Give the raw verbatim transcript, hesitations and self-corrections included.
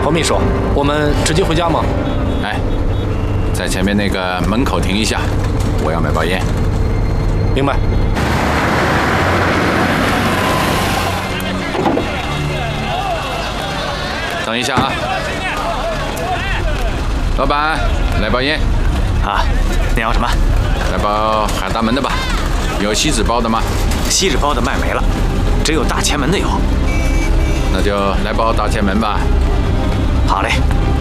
黄秘书，我们直接回家吗？ 哎，在前面那个门口停一下，我要买包烟。 明白。 等一下啊，老板，来包烟。 啊，你要什么？ 来包海大门的吧。有锡纸包的吗？ 锡纸包的卖没了，只有大前门的有。 那就来包大前门吧。 好嘞。